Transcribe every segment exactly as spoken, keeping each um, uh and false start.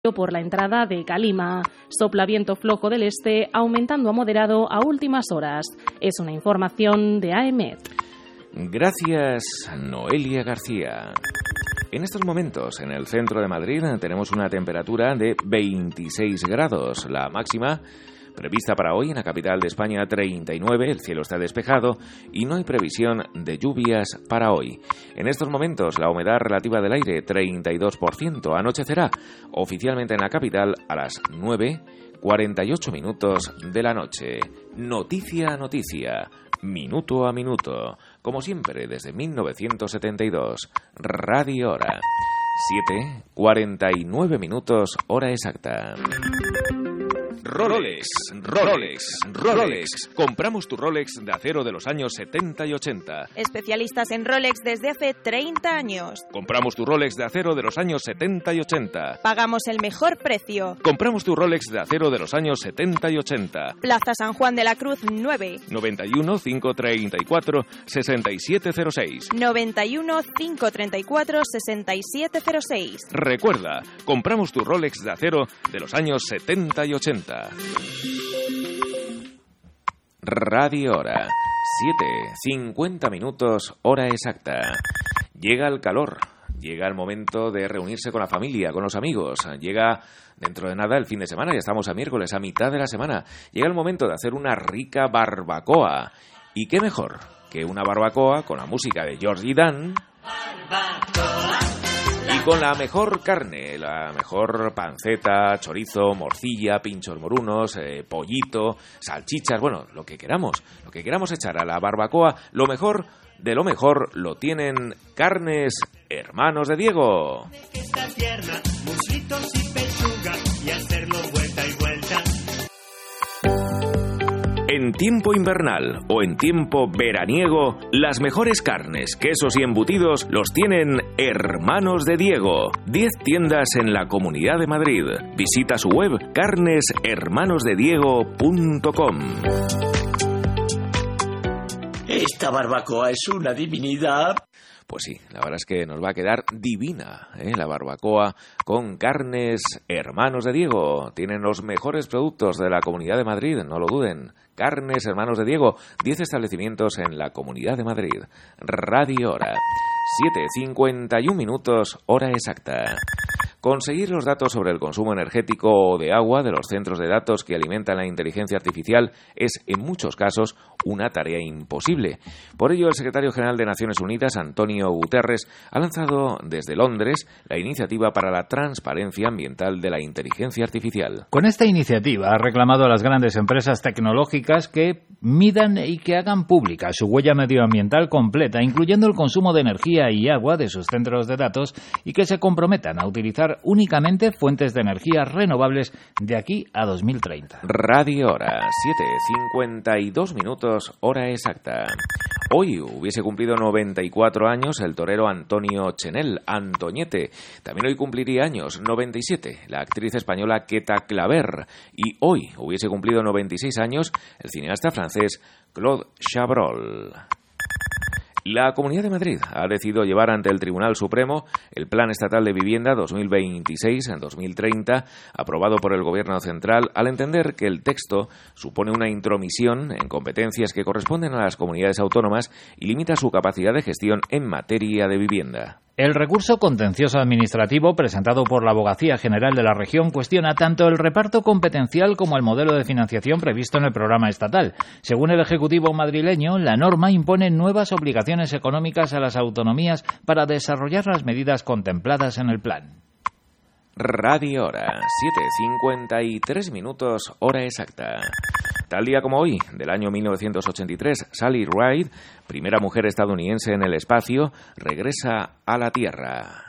por la entrada de Calima. Sopla viento flojo del este, aumentando a moderado a últimas horas. Es una información de A E M E T. Gracias, Noelia García. En estos momentos, en el centro de Madrid, tenemos una temperatura de veintiséis grados. La máxima prevista para hoy en la capital de España, treinta y nueve, el cielo está despejado y no hay previsión de lluvias para hoy. En estos momentos, la humedad relativa del aire, treinta y dos por ciento. Anochecerá oficialmente en la capital a las nueve, cuarenta y ocho minutos de la noche. Noticia a noticia, minuto a minuto. Como siempre, desde mil novecientos setenta y dos, Radio Hora. siete, cuarenta y nueve minutos, hora exacta. Rolex, Rolex, Rolex. Compramos tu Rolex de acero de los años setenta y ochenta. Especialistas en Rolex desde hace treinta años. Compramos tu Rolex de acero de los años setenta y ochenta. Pagamos el mejor precio. Compramos tu Rolex de acero de los años setenta y ochenta. Plaza San Juan de la Cruz nueve. noventa y uno, quinientos treinta y cuatro, sesenta y siete cero seis. noventa y uno, quinientos treinta y cuatro, sesenta y siete cero seis. Recuerda, compramos tu Rolex de acero de los años setenta y ochenta. Radio Hora, siete, cincuenta minutos, hora exacta. Llega el calor, llega el momento de reunirse con la familia, con los amigos. Llega dentro de nada el fin de semana, ya estamos a miércoles, a mitad de la semana. Llega el momento de hacer una rica barbacoa. ¿Y qué mejor que una barbacoa con la música de Georgie Dan? Barbacoa. Y con la mejor carne, la mejor panceta, chorizo, morcilla, pinchos morunos, eh, pollito, salchichas, bueno, lo que queramos, lo que queramos echar a la barbacoa, lo mejor de lo mejor lo tienen Carnes Hermanos de Diego. Esta tierna, muslitos y pechuga, y hacerlo vuelta y vuelta. En tiempo invernal o en tiempo veraniego, las mejores carnes, quesos y embutidos los tienen Hermanos de Diego. diez tiendas en la Comunidad de Madrid. Visita su web carnes hermanos de diego punto com. Esta barbacoa es una divinidad. Pues sí, la verdad es que nos va a quedar divina, ¿eh? La barbacoa con Carnes Hermanos de Diego. Tienen los mejores productos de la Comunidad de Madrid, no lo duden. Carnes Hermanos de Diego, diez establecimientos en la Comunidad de Madrid. Radio Hora, siete, cincuenta y un minutos, hora exacta. Conseguir los datos sobre el consumo energético o de agua de los centros de datos que alimentan la inteligencia artificial es, en muchos casos, una tarea imposible. Por ello, el secretario general de Naciones Unidas, Antonio Guterres, ha lanzado desde Londres la iniciativa para la transparencia ambiental de la inteligencia artificial. Con esta iniciativa ha reclamado a las grandes empresas tecnológicas que midan y que hagan pública su huella medioambiental completa, incluyendo el consumo de energía y agua de sus centros de datos, y que se comprometan a utilizar únicamente fuentes de energía renovables de aquí a dos mil treinta. Radio Hora, siete, cincuenta y dos minutos, hora exacta. Hoy hubiese cumplido noventa y cuatro años el torero Antonio Chenel, Antoñete. También hoy cumpliría años, noventa y siete, la actriz española Queta Claver. Y hoy hubiese cumplido noventa y seis años el cineasta francés Claude Chabrol. La Comunidad de Madrid ha decidido llevar ante el Tribunal Supremo el Plan Estatal de Vivienda dos mil veintiséis a dos mil treinta, aprobado por el Gobierno Central, al entender que el texto supone una intromisión en competencias que corresponden a las comunidades autónomas y limita su capacidad de gestión en materia de vivienda. El recurso contencioso administrativo presentado por la Abogacía General de la Región cuestiona tanto el reparto competencial como el modelo de financiación previsto en el programa estatal. Según el Ejecutivo madrileño, la norma impone nuevas obligaciones económicas a las autonomías para desarrollar las medidas contempladas en el plan. Radio Hora, siete, cincuenta y tres minutos, hora exacta. Tal día como hoy, del año mil novecientos ochenta y tres, Sally Ride, primera mujer estadounidense en el espacio, regresa a la Tierra.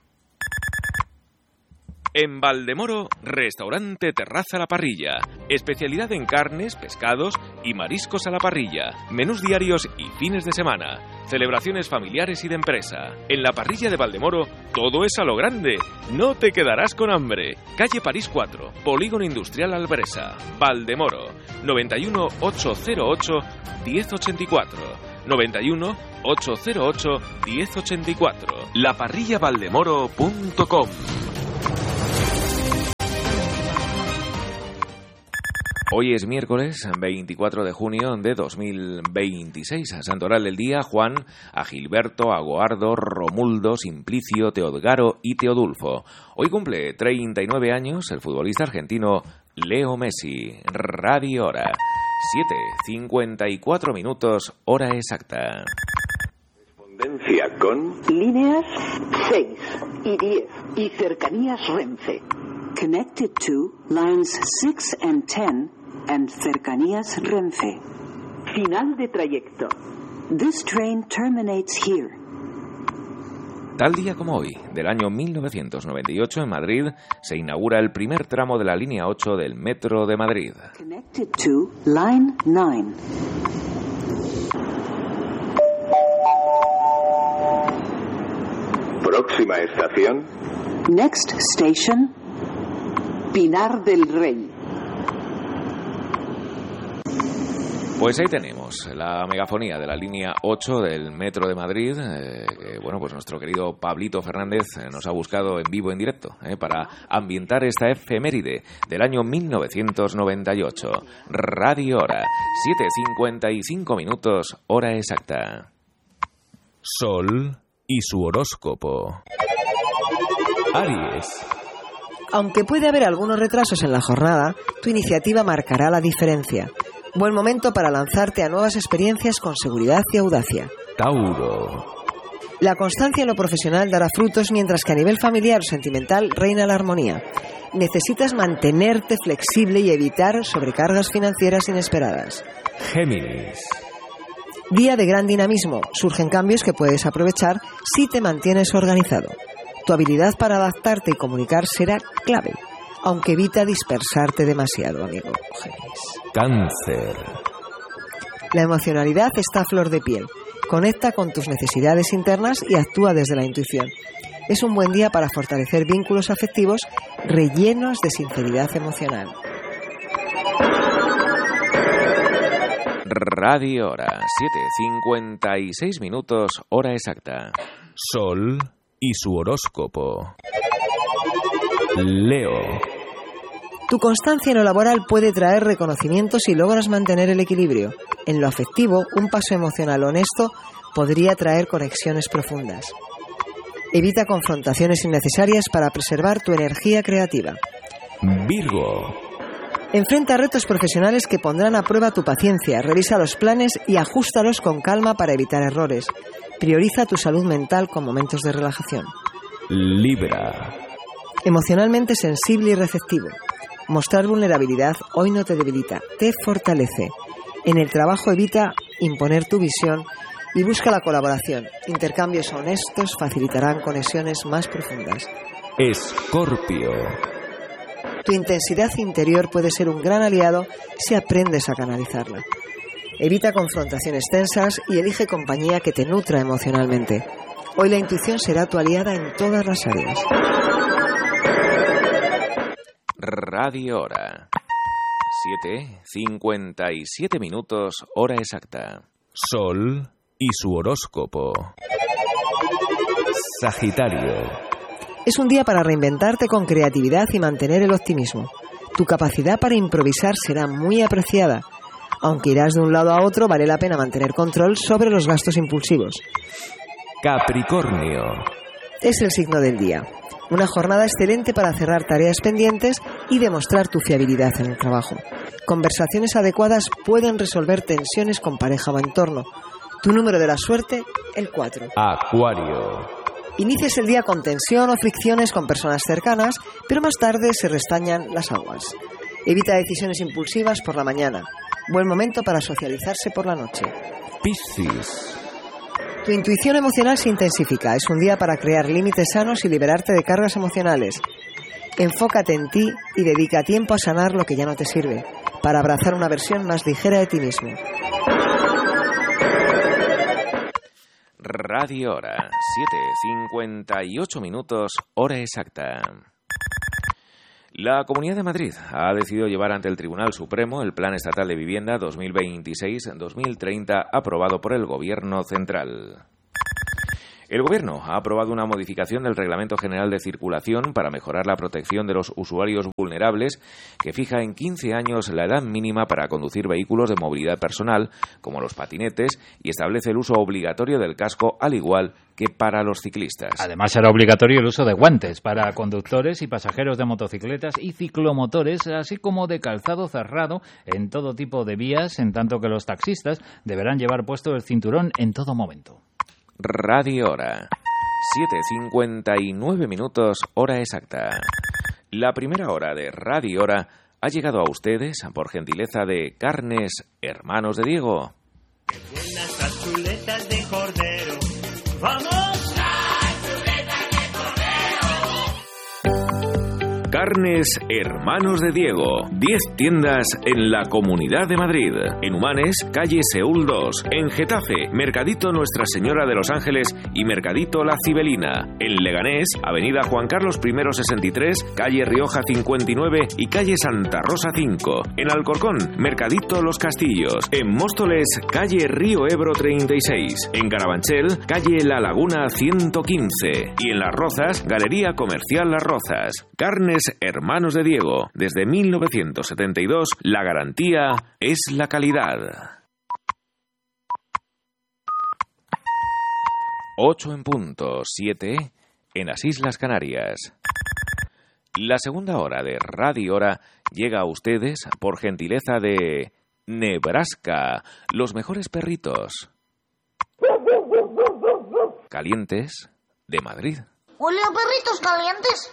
En Valdemoro, restaurante Terraza a la Parrilla. Especialidad en carnes, pescados y mariscos a la parrilla. Menús diarios y fines de semana. Celebraciones familiares y de empresa. En la parrilla de Valdemoro, todo es a lo grande. No te quedarás con hambre. Calle París cuatro, Polígono Industrial Albresa. Valdemoro. noventa y uno, ochocientos ocho, diez ochenta y cuatro. noventa y uno, ochocientos ocho, diez ochenta y cuatro. la parrilla valdemoro punto com. Hoy es miércoles veinticuatro de junio de dos mil veintiséis. Santoral del día: Juan, a Gilberto, a Goardo, Romuldo, Simplicio, Teodgaro y Teodulfo. Hoy cumple treinta y nueve años el futbolista argentino Leo Messi. Radio Hora. siete cincuenta y cuatro minutos, hora exacta. Correspondencia con líneas seis y diez y cercanías Renfe. Connected to lines six and ten and cercanías Renfe. Final de trayecto. This train terminates here. Tal día como hoy, del año mil novecientos noventa y ocho, en Madrid, se inaugura el primer tramo de la línea ocho del Metro de Madrid. Connected to line nine. próxima estación. Next station, Pinar del Rey. Pues ahí tenemos la megafonía de la línea ocho del Metro de Madrid, eh, que, bueno, pues nuestro querido Pablito Fernández eh, nos ha buscado en vivo, en directo, eh, para ambientar esta efeméride del año mil novecientos noventa y ocho. Radio Hora, siete cincuenta y cinco minutos, hora exacta. Sol y su horóscopo. Aries. Aunque puede haber algunos retrasos en la jornada, tu iniciativa marcará la diferencia. Buen momento para lanzarte a nuevas experiencias con seguridad y audacia. Tauro. La constancia en lo profesional dará frutos, mientras que a nivel familiar o sentimental reina la armonía. Necesitas mantenerte flexible y evitar sobrecargas financieras inesperadas. Géminis. Día de gran dinamismo. Surgen cambios que puedes aprovechar si te mantienes organizado. Tu habilidad para adaptarte y comunicar será clave, aunque evita dispersarte demasiado, amigo Géminis. Cáncer. La emocionalidad está a flor de piel. Conecta con tus necesidades internas y actúa desde la intuición. Es un buen día para fortalecer vínculos afectivos rellenos de sinceridad emocional. Radio Hora, siete cincuenta y seis minutos, hora exacta. Sol y su horóscopo. Leo. Tu constancia en lo laboral puede traer reconocimientos si logras mantener el equilibrio. En lo afectivo, un paso emocional honesto podría traer conexiones profundas. Evita confrontaciones innecesarias para preservar tu energía creativa. Virgo. Enfrenta retos profesionales que pondrán a prueba tu paciencia. Revisa los planes y ajustalos con calma para evitar errores. Prioriza tu salud mental con momentos de relajación. Libra. Emocionalmente sensible y receptivo. Mostrar vulnerabilidad hoy no te debilita, te fortalece. En el trabajo evita imponer tu visión y busca la colaboración. Intercambios honestos facilitarán conexiones más profundas. Escorpio. Tu intensidad interior puede ser un gran aliado si aprendes a canalizarla. Evita confrontaciones tensas y elige compañía que te nutra emocionalmente. Hoy la intuición será tu aliada en todas las áreas. Radio Hora. siete cincuenta y siete minutos, hora exacta. Sol y su horóscopo. Sagitario. Es un día para reinventarte con creatividad y mantener el optimismo. Tu capacidad para improvisar será muy apreciada. Aunque irás de un lado a otro, vale la pena mantener control sobre los gastos impulsivos. Capricornio. Es el signo del día. Una jornada excelente para cerrar tareas pendientes y demostrar tu fiabilidad en el trabajo. Conversaciones adecuadas pueden resolver tensiones con pareja o entorno. Tu número de la suerte, el cuatro. Acuario. Inicias el día con tensión o fricciones con personas cercanas, pero más tarde se restañan las aguas. Evita decisiones impulsivas por la mañana. Buen momento para socializarse por la noche. Piscis. Tu intuición emocional se intensifica. Es un día para crear límites sanos y liberarte de cargas emocionales. Enfócate en ti y dedica tiempo a sanar lo que ya no te sirve, para abrazar una versión más ligera de ti mismo. Radio Hora, siete cincuenta y ocho minutos, hora exacta. La Comunidad de Madrid ha decidido llevar ante el Tribunal Supremo el Plan Estatal de Vivienda dos mil veintiséis a dos mil treinta aprobado por el Gobierno Central. El Gobierno ha aprobado una modificación del Reglamento General de Circulación para mejorar la protección de los usuarios vulnerables, que fija en quince años la edad mínima para conducir vehículos de movilidad personal, como los patinetes, y establece el uso obligatorio del casco, al igual que para los ciclistas. Además, será obligatorio el uso de guantes para conductores y pasajeros de motocicletas y ciclomotores, así como de calzado cerrado en todo tipo de vías, en tanto que los taxistas deberán llevar puesto el cinturón en todo momento. Radio Hora. siete cincuenta y nueve minutos, hora exacta. La primera hora de Radio Hora ha llegado a ustedes por gentileza de Carnes Hermanos de Diego. Qué buenas las chuletas de cordero. ¡Vamos! Carnes Hermanos de Diego. diez tiendas en la Comunidad de Madrid. En Humanes, calle Seúl dos. En Getafe, Mercadito Nuestra Señora de los Ángeles y Mercadito La Cibelina. En Leganés, avenida Juan Carlos I sesenta y tres, calle Rioja cincuenta y nueve y calle Santa Rosa cinco. En Alcorcón, Mercadito Los Castillos. En Móstoles, calle Río Ebro treinta y seis. En Carabanchel, calle La Laguna ciento quince. Y en Las Rozas, Galería Comercial Las Rozas. Carnes Hermanos de Diego. Desde mil novecientos setenta y dos, la garantía es la calidad. Ocho en punto, siete en las Islas Canarias. La segunda hora de Radio Hora llega a ustedes por gentileza de Nebraska, los mejores perritos calientes de Madrid. ¡Huele a perritos calientes!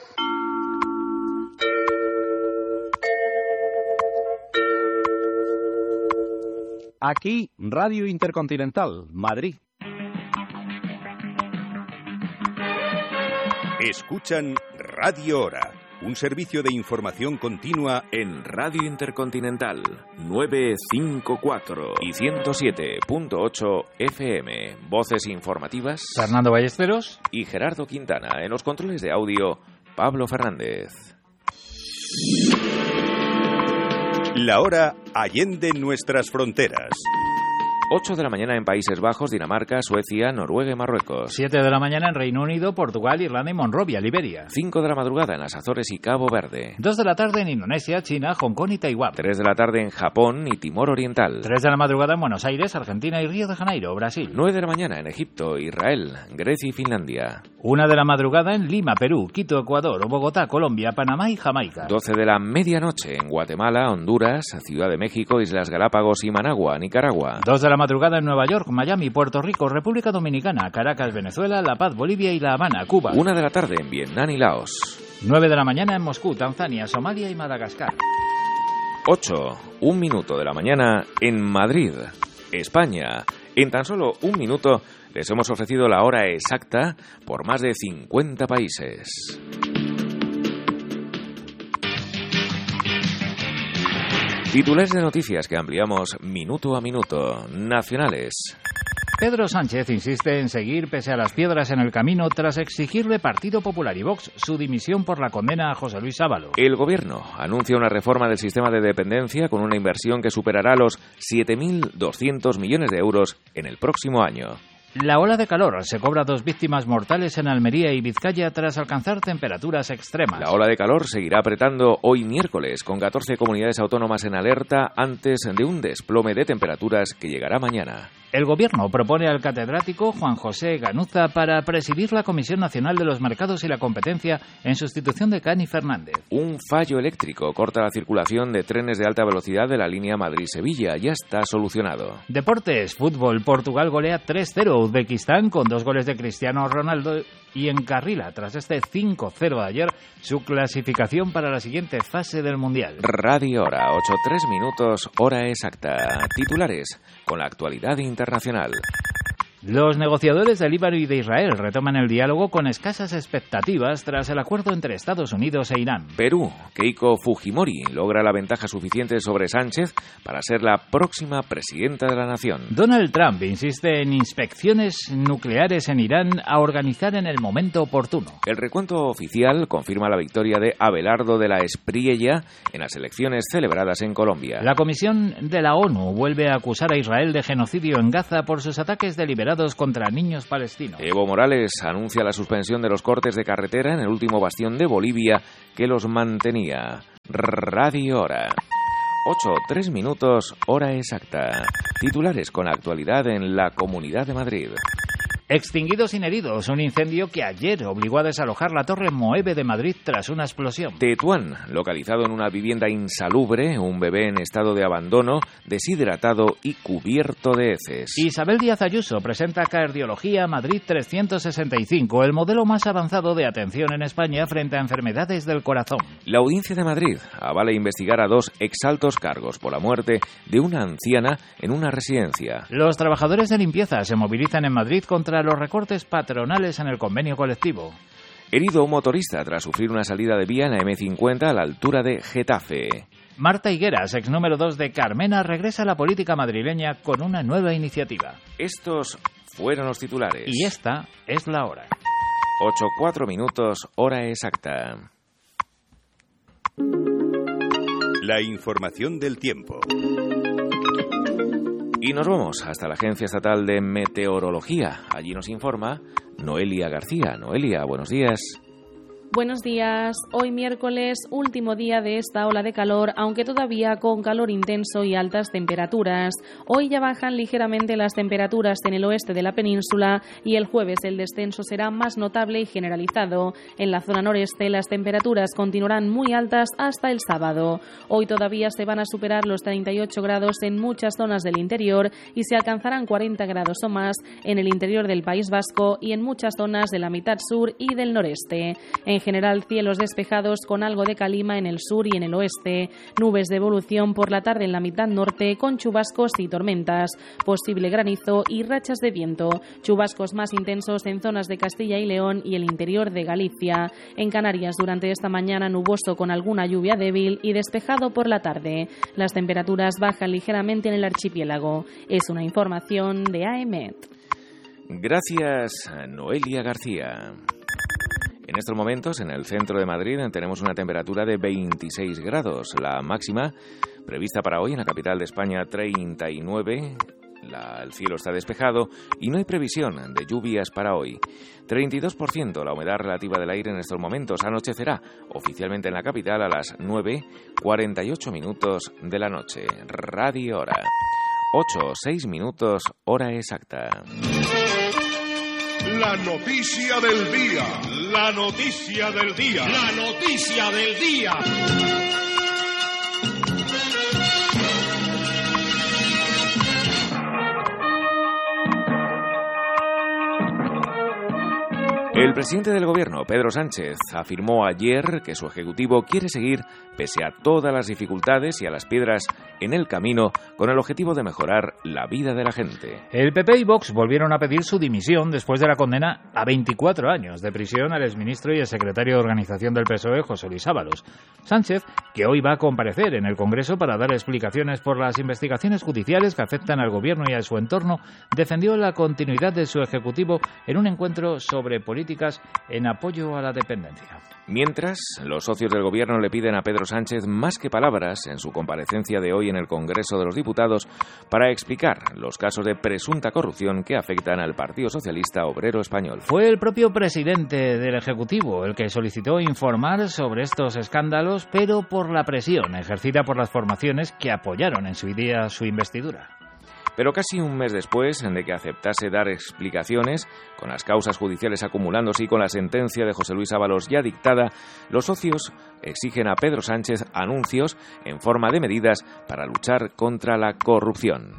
Aquí, Radio Intercontinental, Madrid. Escuchan Radio Hora, un servicio de información continua en Radio Intercontinental novecientos cincuenta y cuatro y ciento siete punto ocho F M. Voces informativas Fernando Ballesteros y Gerardo Quintana. En los controles de audio, Pablo Fernández. La hora allende nuestras fronteras. ocho de la mañana en Países Bajos, Dinamarca, Suecia, Noruega y Marruecos. siete de la mañana en Reino Unido, Portugal, Irlanda y Monrovia, Liberia. cinco de la madrugada en las Azores y Cabo Verde. dos de la tarde en Indonesia, China, Hong Kong y Taiwán. tres de la tarde en Japón y Timor Oriental. tres de la madrugada en Buenos Aires, Argentina y Río de Janeiro, Brasil. nueve de la mañana en Egipto, Israel, Grecia y Finlandia. una de la madrugada en Lima, Perú, Quito, Ecuador, Bogotá, Colombia, Panamá y Jamaica. doce de la medianoche en Guatemala, Honduras, Ciudad de México, Islas Galápagos y Managua, Nicaragua. dos de la madrugada en Nueva York, Miami, Puerto Rico, República Dominicana, Caracas, Venezuela, La Paz, Bolivia y La Habana, Cuba. una de la tarde en Vietnam y Laos. nueve de la mañana en Moscú, Tanzania, Somalia y Madagascar. ocho, un minuto de la mañana en Madrid, España. En tan solo un minuto les hemos ofrecido la hora exacta por más de cincuenta países. Titulares de noticias que ampliamos minuto a minuto. Nacionales. Pedro Sánchez insiste en seguir pese a las piedras en el camino tras exigirle Partido Popular y Vox su dimisión por la condena a José Luis Ábalos. El Gobierno anuncia una reforma del sistema de dependencia con una inversión que superará los siete mil doscientos millones de euros en el próximo año. La ola de calor se cobra dos víctimas mortales en Almería y Vizcaya tras alcanzar temperaturas extremas. La ola de calor seguirá apretando hoy miércoles, con catorce comunidades autónomas en alerta antes de un desplome de temperaturas que llegará mañana. El Gobierno propone al catedrático Juan José Ganuza para presidir la Comisión Nacional de los Mercados y la Competencia en sustitución de Cani Fernández. Un fallo eléctrico corta la circulación de trenes de alta velocidad de la línea Madrid-Sevilla. Ya está solucionado. Deportes, fútbol. Portugal golea tres cero a Uzbekistán con dos goles de Cristiano Ronaldo y encarrila, tras este cinco cero de ayer, su clasificación para la siguiente fase del Mundial. Radio Hora, ocho tres minutos, hora exacta. Titulares con la actualidad internacional. Los negociadores del Líbano y de Israel retoman el diálogo con escasas expectativas tras el acuerdo entre Estados Unidos e Irán. Perú, Keiko Fujimori logra la ventaja suficiente sobre Sánchez para ser la próxima presidenta de la nación. Donald Trump insiste en inspecciones nucleares en Irán a organizar en el momento oportuno. El recuento oficial confirma la victoria de Abelardo de la Espriella en las elecciones celebradas en Colombia. La Comisión de la ONU vuelve a acusar a Israel de genocidio en Gaza por sus ataques deliberados atentados contra niños palestinos. Evo Morales anuncia la suspensión de los cortes de carretera en el último bastión de Bolivia que los mantenía. Radio Hora. ocho, tres minutos, hora exacta. Titulares con la actualidad en la Comunidad de Madrid. Extinguidos sin heridos, un incendio que ayer obligó a desalojar la Torre Moeve de Madrid tras una explosión. Tetuán, localizado en una vivienda insalubre, un bebé en estado de abandono, deshidratado y cubierto de heces. Isabel Díaz Ayuso presenta Cardiología Madrid trescientos sesenta y cinco, el modelo más avanzado de atención en España frente a enfermedades del corazón. La Audiencia de Madrid avala investigar a dos exaltos cargos por la muerte de una anciana en una residencia. Los trabajadores de limpieza se movilizan en Madrid contra los recortes patronales en el convenio colectivo. Herido un motorista tras sufrir una salida de vía en la eme cincuenta a la altura de Getafe. Marta Higueras, ex número dos de Carmena, regresa a la política madrileña con una nueva iniciativa. Estos fueron los titulares. Y esta es la hora. ocho, cuatro minutos, hora exacta. La información del tiempo. Y nos vamos hasta la Agencia Estatal de Meteorología. Allí nos informa Noelia García. Noelia, buenos días. Buenos días. Hoy miércoles, último día de esta ola de calor, aunque todavía con calor intenso y altas temperaturas. Hoy ya bajan ligeramente las temperaturas en el oeste de la península y el jueves el descenso será más notable y generalizado. En la zona noreste las temperaturas continuarán muy altas hasta el sábado. Hoy todavía se van a superar los treinta y ocho grados en muchas zonas del interior y se alcanzarán cuarenta grados o más en el interior del País Vasco y en muchas zonas de la mitad sur y del noreste. En general, cielos despejados con algo de calima en el sur y en el oeste. Nubes de evolución por la tarde en la mitad norte con chubascos y tormentas. Posible granizo y rachas de viento. Chubascos más intensos en zonas de Castilla y León y el interior de Galicia. En Canarias, durante esta mañana, nuboso con alguna lluvia débil y despejado por la tarde. Las temperaturas bajan ligeramente en el archipiélago. Es una información de A E M E T. Gracias, Noelia García. En estos momentos, en el centro de Madrid, tenemos una temperatura de veintiséis grados. La máxima prevista para hoy en la capital de España, treinta y nueve. La, el cielo está despejado y no hay previsión de lluvias para hoy. treinta y dos por ciento la humedad relativa del aire en estos momentos. Anochecerá oficialmente en la capital a las nueve, cuarenta y ocho minutos de la noche. Radio Hora. ocho, seis minutos, hora exacta. La noticia del día. La noticia del día. La noticia del día. El presidente del Gobierno, Pedro Sánchez, afirmó ayer que su ejecutivo quiere seguir, pese a todas las dificultades y a las piedras en el camino, con el objetivo de mejorar la vida de la gente. El P P y Vox volvieron a pedir su dimisión después de la condena a veinticuatro años de prisión al exministro y el secretario de Organización del P S O E, José Luis Ábalos. Sánchez, que hoy va a comparecer en el Congreso para dar explicaciones por las investigaciones judiciales que afectan al Gobierno y a su entorno, defendió la continuidad de su ejecutivo en un encuentro sobre políticas en apoyo a la dependencia. Mientras, los socios del Gobierno le piden a Pedro Sánchez más que palabras en su comparecencia de hoy en el Congreso de los Diputados para explicar los casos de presunta corrupción que afectan al Partido Socialista Obrero Español. Fue el propio presidente del Ejecutivo el que solicitó informar sobre estos escándalos, pero por la presión ejercida por las formaciones que apoyaron en su día su investidura. Pero casi un mes después de que aceptase dar explicaciones, con las causas judiciales acumulándose y con la sentencia de José Luis Ábalos ya dictada, los socios exigen a Pedro Sánchez anuncios en forma de medidas para luchar contra la corrupción.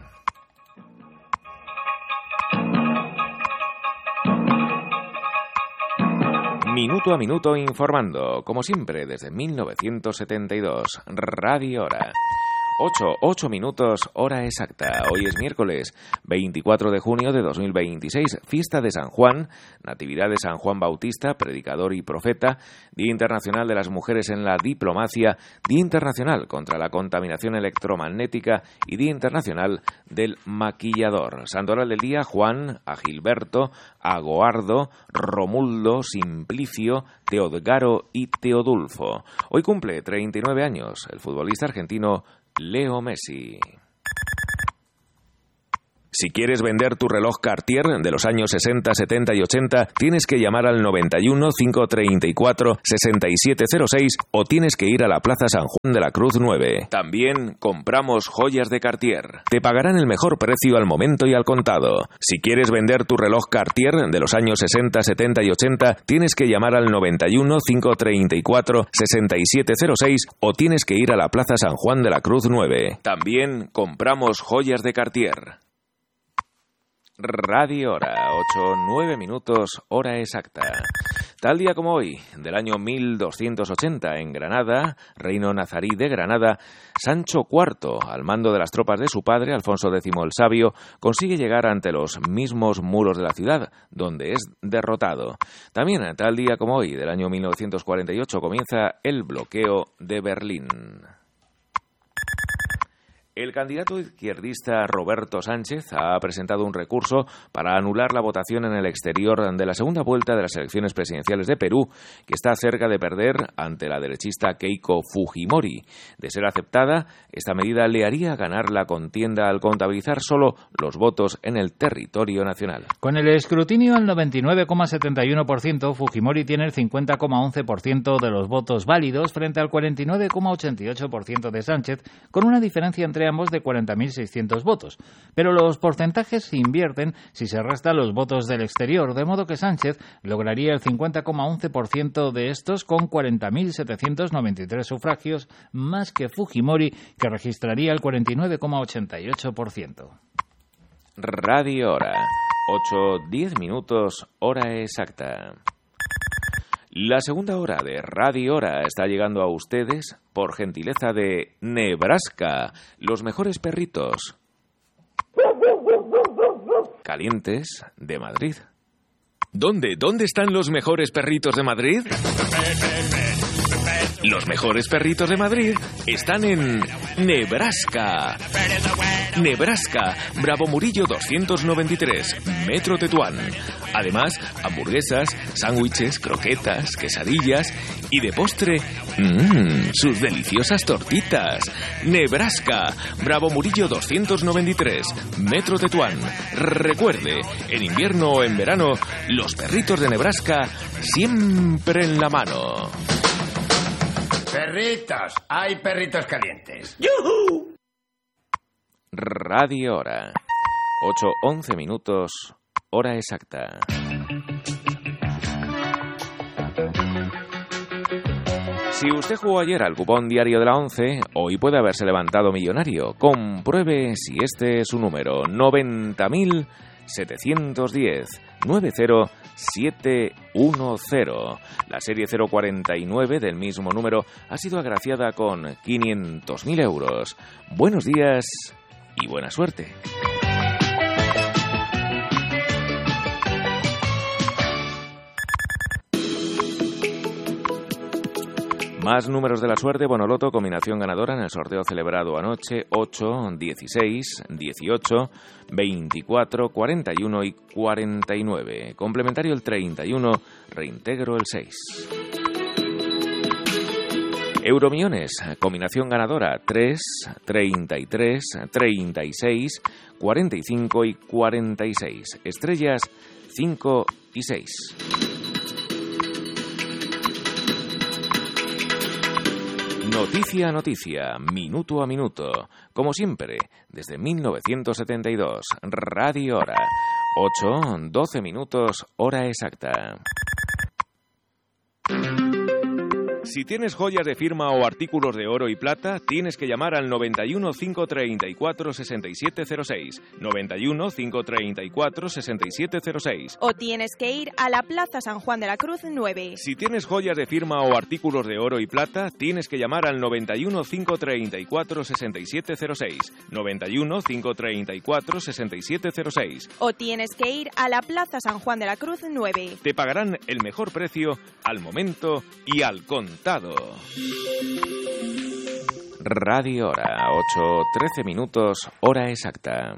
Minuto a minuto informando, como siempre, desde mil novecientos setenta y dos, Radio Hora. ocho, ocho minutos, hora exacta. Hoy es miércoles veinticuatro de junio de dos mil veintiséis, fiesta de San Juan, Natividad de San Juan Bautista, predicador y profeta, Día Internacional de las Mujeres en la Diplomacia, Día Internacional contra la Contaminación Electromagnética y Día Internacional del Maquillador. Santoral del día: Juan, Agilberto, Agoardo, Romuldo, Simplicio, Teodgaro y Teodulfo. Hoy cumple treinta y nueve años el futbolista argentino Leo Messi. Si quieres vender tu reloj Cartier de los años sesenta, setenta y ochenta, tienes que llamar al noventa y uno, cinco treinta y cuatro, sesenta y siete cero seis o tienes que ir a la Plaza San Juan de la Cruz nueve. También compramos joyas de Cartier. Te pagarán el mejor precio al momento y al contado. Si quieres vender tu reloj Cartier de los años sesenta, setenta y ochenta, tienes que llamar al noventa y uno, cinco treinta y cuatro, sesenta y siete cero seis o tienes que ir a la Plaza San Juan de la Cruz nueve. También compramos joyas de Cartier. Radio Hora, ocho, nueve minutos, hora exacta. Tal día como hoy, del año mil doscientos ochenta, en Granada, reino nazarí de Granada, Sancho cuarto, al mando de las tropas de su padre, Alfonso décimo el Sabio, consigue llegar ante los mismos muros de la ciudad, donde es derrotado. También, tal día como hoy, del año mil novecientos cuarenta y ocho, comienza el bloqueo de Berlín. El candidato izquierdista Roberto Sánchez ha presentado un recurso para anular la votación en el exterior de la segunda vuelta de las elecciones presidenciales de Perú, que está cerca de perder ante la derechista Keiko Fujimori. De ser aceptada, esta medida le haría ganar la contienda al contabilizar solo los votos en el territorio nacional. Con el escrutinio al noventa y nueve coma setenta y uno por ciento, Fujimori tiene el cincuenta coma once por ciento de los votos válidos frente al cuarenta y nueve coma ochenta y ocho por ciento de Sánchez, con una diferencia entre ambos de cuarenta mil seiscientos votos. Pero los porcentajes se invierten si se restan los votos del exterior, de modo que Sánchez lograría el cincuenta coma once por ciento de estos con cuarenta mil setecientos noventa y tres sufragios, más que Fujimori, que registraría el cuarenta y nueve coma ochenta y ocho por ciento. Radio Hora, ocho, diez minutos, hora exacta. La segunda hora de Radio Hora está llegando a ustedes por gentileza de Nebraska, los mejores perritos calientes de Madrid. ¿Dónde? ¿Dónde están los mejores perritos de Madrid? Los mejores perritos de Madrid están en Nebraska. Nebraska, Bravo Murillo doscientos noventa y tres, Metro Tetuán. Además, hamburguesas, sándwiches, croquetas, quesadillas y de postre, mmm, sus deliciosas tortitas. Nebraska, Bravo Murillo doscientos noventa y tres, Metro Tetuán. Recuerde, en invierno o en verano, los perritos de Nebraska siempre en la mano. Perritos, hay perritos calientes. ¡Yujú! Radio Hora, ocho, once minutos, hora exacta. Si usted jugó ayer al cupón diario de la once, hoy puede haberse levantado millonario. Compruebe si este es su número: noventa mil setecientos diez, nueve cero siete uno cero. La serie cero cuarenta y nueve del mismo número ha sido agraciada con quinientos mil euros. Buenos días y buena suerte. Más números de la suerte: Bonoloto, combinación ganadora en el sorteo celebrado anoche: ocho, dieciséis, dieciocho, veinticuatro, cuarenta y uno y cuarenta y nueve. Complementario el treinta y uno, reintegro el seis. Euromillones, combinación ganadora: tres, treinta y tres, treinta y seis, cuarenta y cinco y cuarenta y seis. Estrellas, cinco y seis. Noticia a noticia, minuto a minuto. Como siempre, desde mil novecientos setenta y dos, Radio Hora. ocho, doce minutos, hora exacta. Si tienes joyas de firma o artículos de oro y plata, tienes que llamar al noventa y uno, cinco treinta y cuatro, sesenta y siete cero seis. noventa y uno, cinco treinta y cuatro, sesenta y siete cero seis. O tienes que ir a la Plaza San Juan de la Cruz nueve. Si tienes joyas de firma o artículos de oro y plata, tienes que llamar al noventa y uno, cinco treinta y cuatro, sesenta y siete cero seis. noventa y uno, cinco treinta y cuatro, sesenta y siete cero seis. O tienes que ir a la Plaza San Juan de la Cruz nueve. Te pagarán el mejor precio al momento y al contado. Radio Hora, ocho, trece minutos, hora exacta.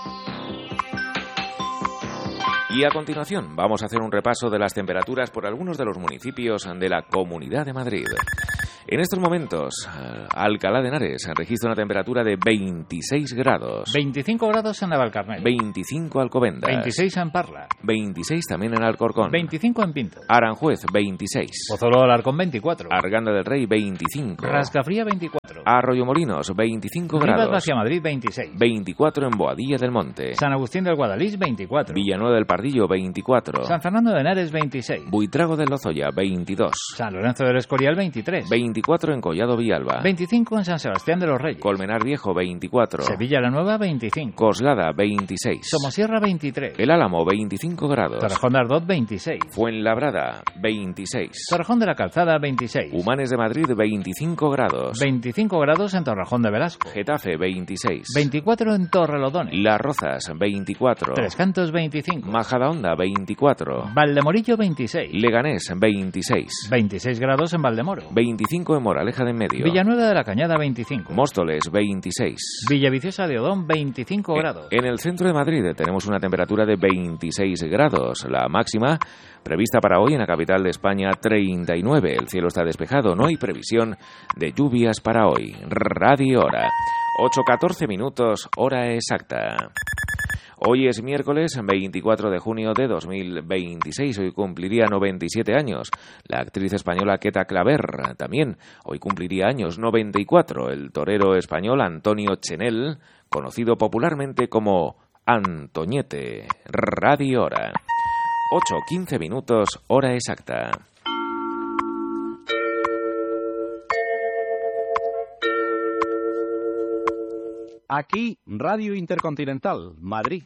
Y a continuación vamos a hacer un repaso de las temperaturas por algunos de los municipios de la Comunidad de Madrid. En estos momentos, Alcalá de Henares registra una temperatura de veintiséis grados. veinticinco grados en Navalcarnero. veinticinco Alcobendas. veintiséis en Parla. veintiséis también en Alcorcón. veinticinco en Pinto. Aranjuez, veintiséis. Pozuelo de Alarcón, veinticuatro. Arganda del Rey, veinticinco. Rascafría, veinticuatro. Arroyomolinos, veinticinco Rivas grados. hacia Madrid, veintiséis. veinticuatro en Boadilla del Monte. San Agustín del Guadalís, veinticuatro. Villanueva del Pardillo, veinticuatro. San Fernando de Henares, veintiséis. Buitrago del Lozoya, veintidós. San Lorenzo del Escorial, veintitrés. veinticuatro en Collado Villalba. veinticinco en San Sebastián de los Reyes. Colmenar Viejo, veinticuatro. Sevilla la Nueva, veinticinco. Coslada, veintiséis. Somosierra, veintitrés. El Álamo, veinticinco grados. Torrejón de Ardot, veintiséis. Fuenlabrada, veintiséis. Torrejón de la Calzada, veintiséis. Humanes de Madrid, veinticinco grados. veinticinco grados en Torrejón de Velasco. Getafe, veintiséis. veinticuatro en Torrelodones. Las Rozas, veinticuatro. Tres Cantos, veinticinco. Majadahonda, veinticuatro. Valdemorillo, veintiséis. Leganés, veintiséis. veintiséis grados en Valdemoro. veinticinco en Moraleja de en Medio. Villanueva de la Cañada, veinticinco. Móstoles, veintiséis. Villaviciosa de Odón, veinticinco grados. En el centro de Madrid tenemos una temperatura de veintiséis grados. La máxima prevista para hoy en la capital de España, treinta y nueve. El cielo está despejado, no hay previsión de lluvias para hoy. Radio Hora. ocho catorce minutos, hora exacta. Hoy es miércoles veinticuatro de junio de dos mil veintiséis. Hoy cumpliría noventa y siete años la actriz española Queta Claver. También hoy cumpliría años noventa y cuatro el torero español Antonio Chenel, conocido popularmente como Antoñete. Radio Hora. ocho quince minutos, hora exacta. Aquí, Radio Intercontinental, Madrid.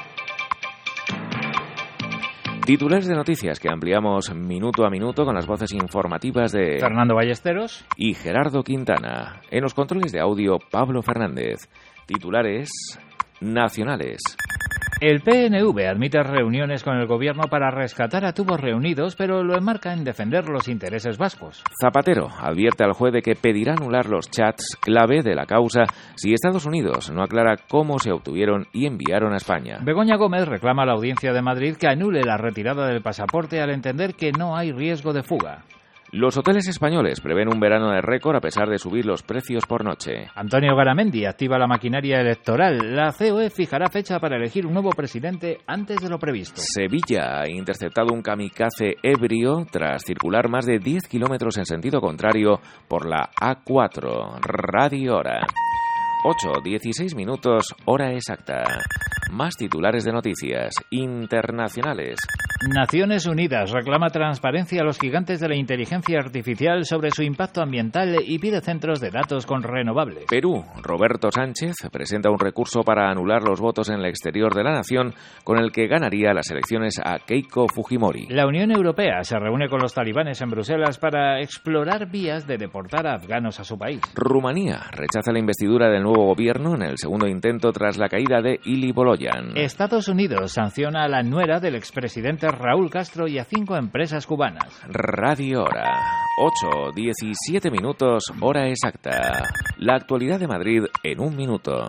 Titulares de noticias que ampliamos minuto a minuto con las voces informativas de Fernando Ballesteros y Gerardo Quintana. En los controles de audio, Pablo Fernández. Titulares nacionales. El P N V admite reuniones con el gobierno para rescatar a tubos reunidos, pero lo enmarca en defender los intereses vascos. Zapatero advierte al juez de que pedirá anular los chats clave de la causa si Estados Unidos no aclara cómo se obtuvieron y enviaron a España. Begoña Gómez reclama a la Audiencia de Madrid que anule la retirada del pasaporte al entender que no hay riesgo de fuga. Los hoteles españoles prevén un verano de récord a pesar de subir los precios por noche. Antonio Garamendi activa la maquinaria electoral. La C O E fijará fecha para elegir un nuevo presidente antes de lo previsto. Sevilla ha interceptado un kamikaze ebrio tras circular más de diez kilómetros en sentido contrario por la A cuatro. Radio Hora. ocho dieciséis minutos, hora exacta. Más titulares de noticias internacionales. Naciones Unidas reclama transparencia a los gigantes de la inteligencia artificial sobre su impacto ambiental y pide centros de datos con renovables. Perú, Roberto Sánchez presenta un recurso para anular los votos en el exterior de la nación con el que ganaría las elecciones a Keiko Fujimori. La Unión Europea se reúne con los talibanes en Bruselas para explorar vías de deportar a afganos a su país. Rumanía rechaza la investidura del nuevo gobierno en el segundo intento tras la caída de Ili Boloyan. Estados Unidos sanciona a la nuera del expresidente Raúl Castro y a cinco empresas cubanas. Radio Hora. ocho diecisiete minutos, hora exacta. La actualidad de Madrid en un minuto.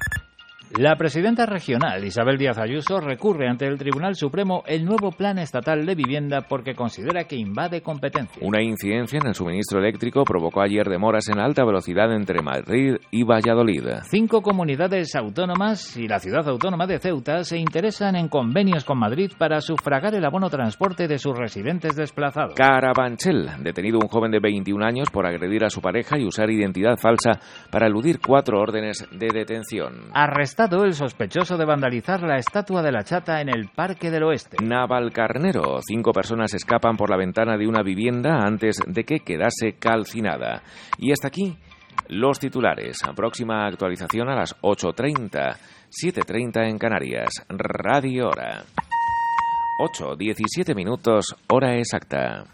La presidenta regional, Isabel Díaz Ayuso, recurre ante el Tribunal Supremo el nuevo Plan Estatal de Vivienda porque considera que invade competencias. Una incidencia en el suministro eléctrico provocó ayer demoras en alta velocidad entre Madrid y Valladolid. Cinco comunidades autónomas y la ciudad autónoma de Ceuta se interesan en convenios con Madrid para sufragar el abono transporte de sus residentes desplazados. Carabanchel, detenido un joven de veintiún años por agredir a su pareja y usar identidad falsa para eludir cuatro órdenes de detención. Arrestado el sospechoso de vandalizar la estatua de la Chata en el Parque del Oeste. Navalcarnero. Cinco personas escapan por la ventana de una vivienda antes de que quedase calcinada. Y hasta aquí los titulares. Próxima actualización a las ocho treinta, siete treinta en Canarias. Radio Hora. ocho diecisiete minutos, hora exacta.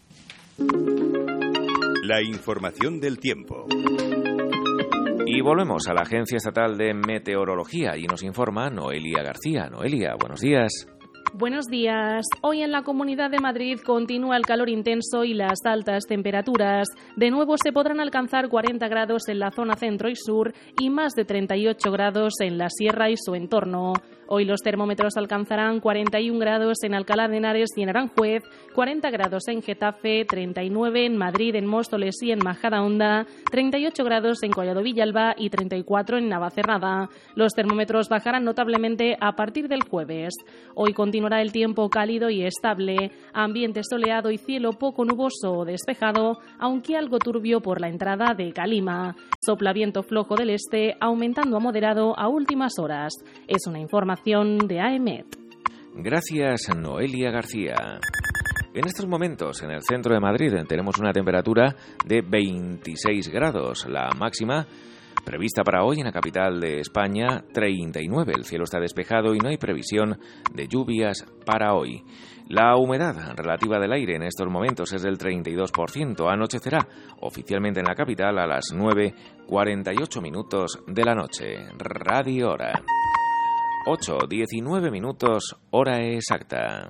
La información del tiempo. Y volvemos a la Agencia Estatal de Meteorología y nos informa Noelia García. Noelia, buenos días. Buenos días. Hoy en la Comunidad de Madrid continúa el calor intenso y las altas temperaturas. De nuevo se podrán alcanzar cuarenta grados en la zona centro y sur y más de treinta y ocho grados en la sierra y su entorno. Hoy los termómetros alcanzarán cuarenta y un grados en Alcalá de Henares y en Aranjuez, cuarenta grados en Getafe, treinta y nueve en Madrid, en Móstoles y en Majadahonda, treinta y ocho grados en Collado Villalba y treinta y cuatro en Navacerrada. Los termómetros bajarán notablemente a partir del jueves. Hoy continuará el tiempo cálido y estable, ambiente soleado y cielo poco nuboso o despejado, aunque algo turbio por la entrada de calima. Sopla viento flojo del este, aumentando a moderado a últimas horas. Es una información de A E M E T. Gracias, Noelia García. En estos momentos, en el centro de Madrid, tenemos una temperatura de veintiséis grados. La máxima prevista para hoy en la capital de España, treinta y nueve. El cielo está despejado y no hay previsión de lluvias para hoy. La humedad relativa del aire en estos momentos es del treinta y dos por ciento. Anochecerá oficialmente en la capital a las nueve cuarenta y ocho minutos de la noche. Radio Hora. ocho diecinueve minutos, hora exacta.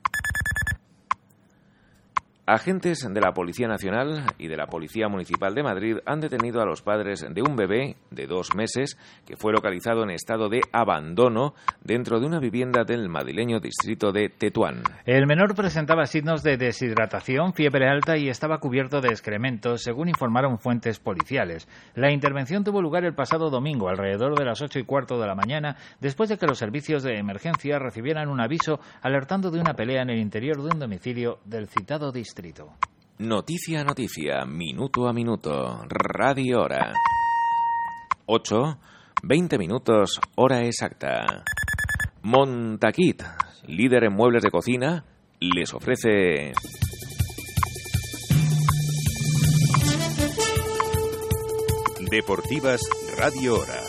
Agentes de la Policía Nacional y de la Policía Municipal de Madrid han detenido a los padres de un bebé de dos meses que fue localizado en estado de abandono dentro de una vivienda del madrileño distrito de Tetuán. El menor presentaba signos de deshidratación, fiebre alta y estaba cubierto de excrementos, según informaron fuentes policiales. La intervención tuvo lugar el pasado domingo, alrededor de las ocho y cuarto de la mañana, después de que los servicios de emergencia recibieran un aviso alertando de una pelea en el interior de un domicilio del citado distrito. Noticia a noticia, minuto a minuto, Radio Hora. ocho, veinte minutos, hora exacta. Montaquit, líder en muebles de cocina, les ofrece... Deportivas Radio Hora.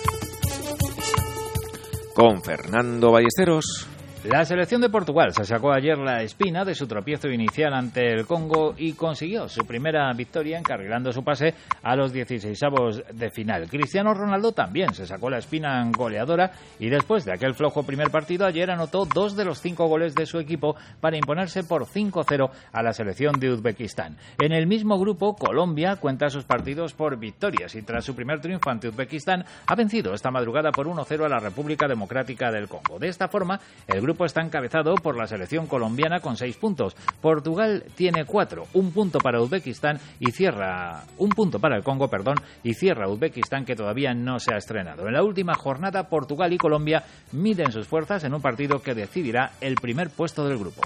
Con Fernando Ballesteros. La selección de Portugal se sacó ayer la espina de su tropiezo inicial ante el Congo y consiguió su primera victoria encarrilando su pase a los dieciseisavos de final. Cristiano Ronaldo también se sacó la espina goleadora y después de aquel flojo primer partido ayer anotó dos de los cinco goles de su equipo para imponerse por cinco cero a la selección de Uzbekistán. En el mismo grupo, Colombia cuenta sus partidos por victorias y tras su primer triunfo ante Uzbekistán ha vencido esta madrugada por uno cero a la República Democrática del Congo. De esta forma, el grupo El grupo está encabezado por la selección colombiana con seis puntos. Portugal tiene cuatro, un punto para Uzbekistán y cierra un punto para el Congo, perdón, y cierra Uzbekistán que todavía no se ha estrenado. En la última jornada, Portugal y Colombia miden sus fuerzas en un partido que decidirá el primer puesto del grupo.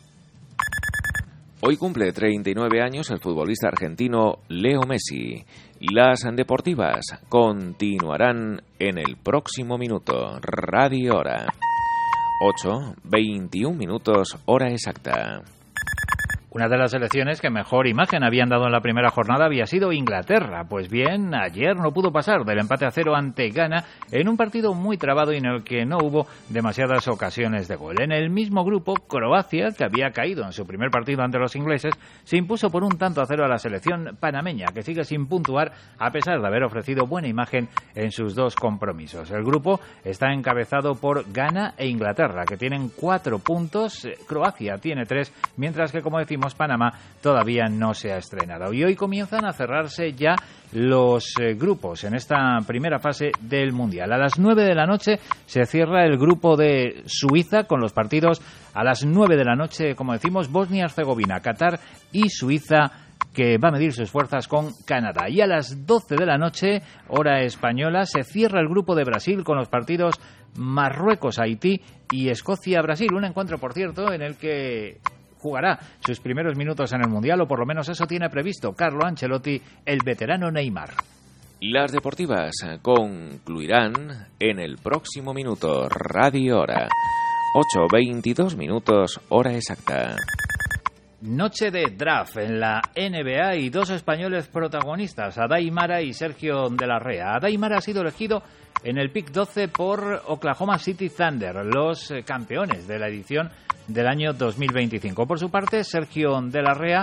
Hoy cumple treinta y nueve años el futbolista argentino Leo Messi. Las deportivas continuarán en el próximo minuto. Radio Hora. ocho, veintiún minutos, hora exacta. Una de las selecciones que mejor imagen habían dado en la primera jornada había sido Inglaterra. Pues bien, ayer no pudo pasar del empate a cero ante Ghana en un partido muy trabado y en el que no hubo demasiadas ocasiones de gol. En el mismo grupo, Croacia, que había caído en su primer partido ante los ingleses, se impuso por un tanto a cero a la selección panameña, que sigue sin puntuar a pesar de haber ofrecido buena imagen en sus dos compromisos. El grupo está encabezado por Ghana e Inglaterra, que tienen cuatro puntos. Croacia tiene tres, mientras que, como decimos, Panamá todavía no se ha estrenado. Y hoy comienzan a cerrarse ya los eh, grupos en esta primera fase del Mundial. A las nueve de la noche se cierra el grupo de Suiza con los partidos a las nueve de la noche, como decimos, Bosnia-Herzegovina, Qatar y Suiza, que va a medir sus fuerzas con Canadá. Y a las doce de la noche, hora española, se cierra el grupo de Brasil con los partidos Marruecos-Haití y Escocia-Brasil. Un encuentro, por cierto, en el que jugará sus primeros minutos en el Mundial, o por lo menos eso tiene previsto Carlo Ancelotti, el veterano Neymar. Las deportivas concluirán en el próximo minuto. Radio Hora. ocho, veintidós minutos, hora exacta. Noche de draft en la N B A y dos españoles protagonistas, Adai Mara y Sergio de la Rea. Adai Mara ha sido elegido en el pick doce por Oklahoma City Thunder, los campeones de la edición del año dos mil veinticinco. Por su parte, Sergio de la Rea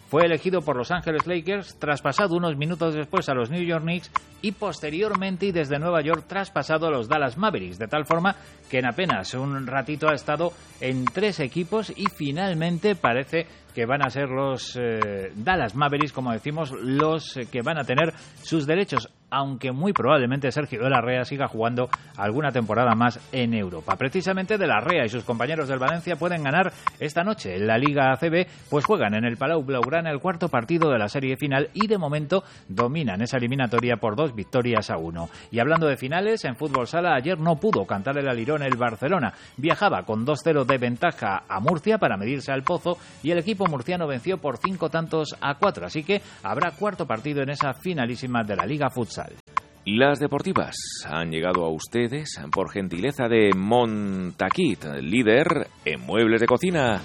fue elegido por Los Ángeles Lakers, traspasado unos minutos después a los New York Knicks y posteriormente y desde Nueva York traspasado a los Dallas Mavericks, de tal forma que en apenas un ratito ha estado en tres equipos y finalmente parece que van a ser los eh, Dallas Mavericks, como decimos, los eh, que van a tener sus derechos, aunque muy probablemente Sergio de la Rea siga jugando alguna temporada más en Europa. Precisamente de la Rea y sus compañeros del Valencia pueden ganar esta noche en la Liga A C B, pues juegan en el Palau Blaugrana el cuarto partido de la serie final y de momento dominan esa eliminatoria por dos victorias a uno. Y hablando de finales, en fútbol sala ayer no pudo cantar el alirón el Barcelona. Viajaba con dos cero de ventaja a Murcia para medirse al Pozo y el equipo murciano venció por cinco tantos a cuatro, así que habrá cuarto partido en esa finalísima de la Liga Futsal. Las deportivas han llegado a ustedes por gentileza de Montaquit, líder en muebles de cocina.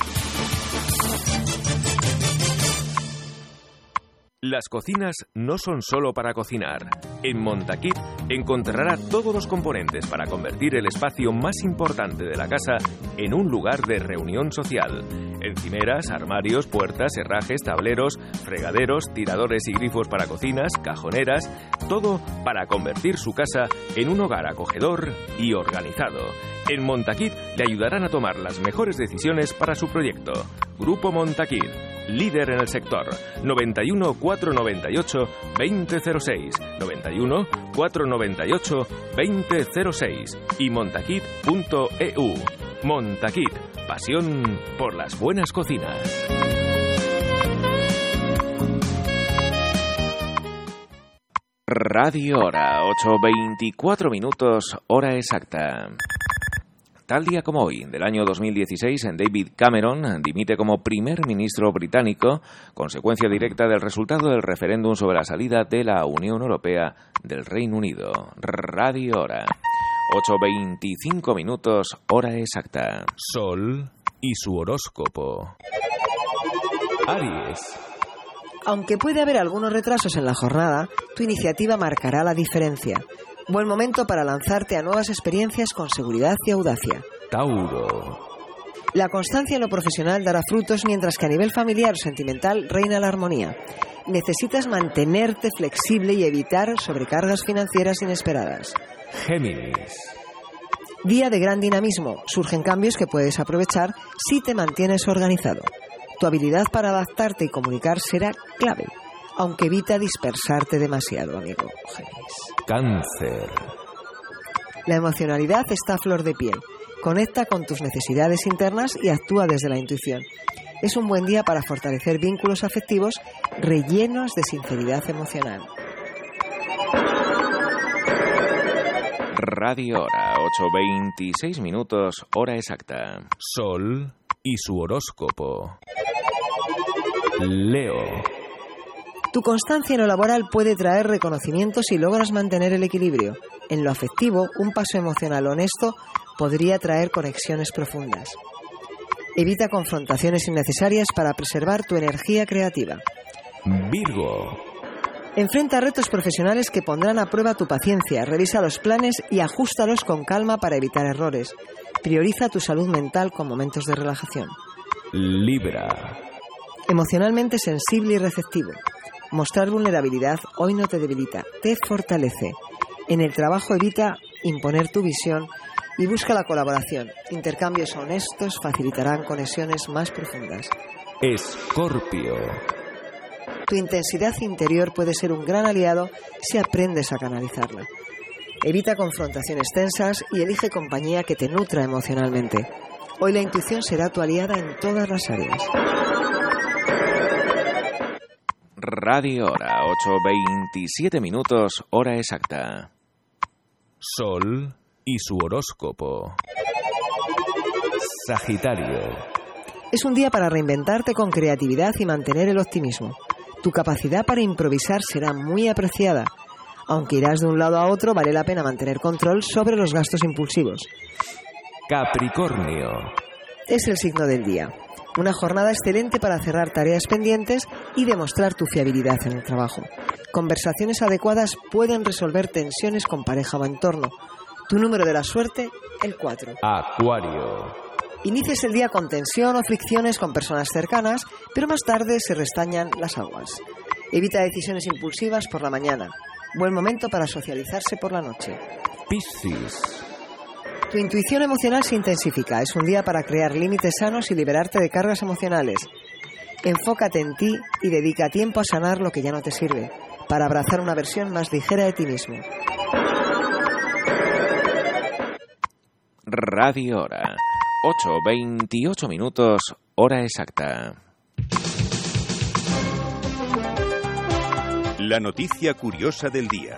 Las cocinas no son solo para cocinar. En Montaquit encontrará todos los componentes para convertir el espacio más importante de la casa en un lugar de reunión social. Encimeras, armarios, puertas, herrajes, tableros, fregaderos, tiradores y grifos para cocinas, cajoneras, todo para convertir su casa en un hogar acogedor y organizado. En Montaquit le ayudarán a tomar las mejores decisiones para su proyecto. Grupo Montaquit, líder en el sector. noventa y uno, cuatrocientos noventa y ocho, veinte cero seis, noventa y uno, cuatrocientos noventa y ocho, veinte cero seis y montaquit punto e u. Montaquit, pasión por las buenas cocinas. Radio Hora, ocho veinticuatro minutos, hora exacta. Tal día como hoy, del año dos mil dieciséis, David Cameron dimite como primer ministro británico, consecuencia directa del resultado del referéndum sobre la salida de la Unión Europea del Reino Unido. Radio Hora, ocho veinticinco minutos, hora exacta. Sol y su horóscopo. Aries. Aunque puede haber algunos retrasos en la jornada, tu iniciativa marcará la diferencia. Buen momento para lanzarte a nuevas experiencias con seguridad y audacia. Tauro. La constancia en lo profesional dará frutos, mientras que a nivel familiar o sentimental reina la armonía. Necesitas mantenerte flexible y evitar sobrecargas financieras inesperadas. Géminis. Día de gran dinamismo. Surgen cambios que puedes aprovechar si te mantienes organizado. Tu habilidad para adaptarte y comunicar será clave, aunque evita dispersarte demasiado, amigo Géminis. Cáncer. La emocionalidad está a flor de piel. Conecta con tus necesidades internas y actúa desde la intuición. Es un buen día para fortalecer vínculos afectivos rellenos de sinceridad emocional. Radio Hora, ocho veintiséis minutos, hora exacta. Sol y su horóscopo. Leo. Tu constancia en lo laboral puede traer reconocimientos si logras mantener el equilibrio. En lo afectivo, un paso emocional honesto podría traer conexiones profundas. Evita confrontaciones innecesarias para preservar tu energía creativa. Virgo. Enfrenta retos profesionales que pondrán a prueba tu paciencia. Revisa los planes y ajústalos con calma para evitar errores. Prioriza tu salud mental con momentos de relajación. Libra. Emocionalmente sensible y receptivo. Mostrar vulnerabilidad hoy no te debilita, te fortalece. En el trabajo evita imponer tu visión y busca la colaboración. Intercambios honestos facilitarán conexiones más profundas. Escorpio. Tu intensidad interior puede ser un gran aliado si aprendes a canalizarla. Evita confrontaciones tensas y elige compañía que te nutra emocionalmente. Hoy la intuición será tu aliada en todas las áreas. Radio Hora, ocho veintisiete minutos, hora exacta. Sol y su horóscopo. Sagitario. Es un día para reinventarte con creatividad y mantener el optimismo. Tu capacidad para improvisar será muy apreciada. Aunque irás de un lado a otro, vale la pena mantener control sobre los gastos impulsivos. Capricornio. Es el signo del día. Una jornada excelente para cerrar tareas pendientes y demostrar tu fiabilidad en el trabajo. Conversaciones adecuadas pueden resolver tensiones con pareja o entorno. Tu número de la suerte, el cuatro. Acuario. Inicies el día con tensión o fricciones con personas cercanas, pero más tarde se restañan las aguas. Evita decisiones impulsivas por la mañana. Buen momento para socializarse por la noche. Piscis. Tu intuición emocional se intensifica. Es un día para crear límites sanos y liberarte de cargas emocionales. Enfócate en ti y dedica tiempo a sanar lo que ya no te sirve, para abrazar una versión más ligera de ti mismo. Radio Hora. ocho veintiocho minutos, hora exacta. La noticia curiosa del día.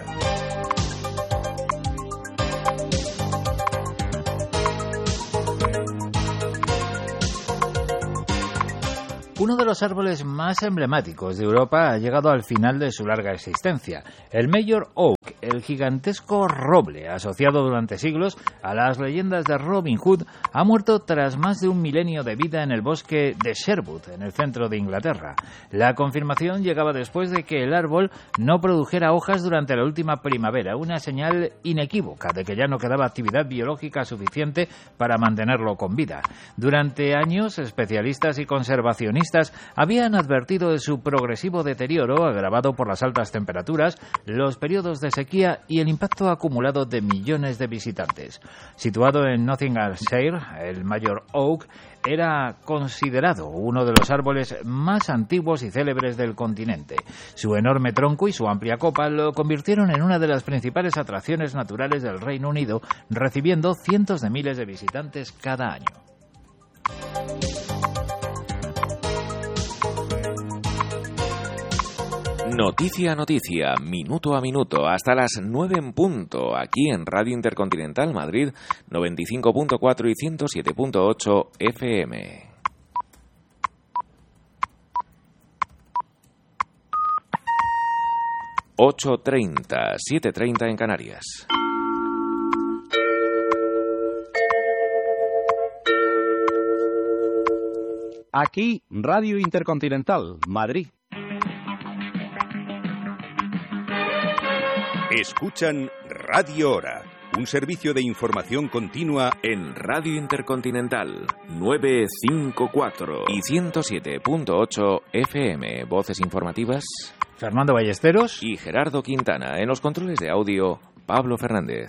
Uno de los árboles más emblemáticos de Europa ha llegado al final de su larga existencia. El Mayor Oak, el gigantesco roble asociado durante siglos a las leyendas de Robin Hood, ha muerto tras más de un milenio de vida en el bosque de Sherwood, en el centro de Inglaterra. La confirmación llegaba después de que el árbol no produjera hojas durante la última primavera, una señal inequívoca de que ya no quedaba actividad biológica suficiente para mantenerlo con vida. Durante años, especialistas y conservacionistas habían advertido de su progresivo deterioro agravado por las altas temperaturas, los periodos de sequía y el impacto acumulado de millones de visitantes. Situado en Nottinghamshire, el Mayor Oak era considerado uno de los árboles más antiguos y célebres del continente. Su enorme tronco y su amplia copa lo convirtieron en una de las principales atracciones naturales del Reino Unido, recibiendo cientos de miles de visitantes cada año. Noticia a noticia, minuto a minuto, hasta las nueve en punto, aquí en Radio Intercontinental Madrid, noventa y cinco punto cuatro y ciento siete punto ocho F M. ocho treinta, siete treinta en Canarias. Aquí, Radio Intercontinental, Madrid. Escuchan Radio Hora, un servicio de información continua en Radio Intercontinental novecientos cincuenta y cuatro y ciento siete punto ocho F M. Voces informativas, Fernando Ballesteros y Gerardo Quintana. En los controles de audio, Pablo Fernández.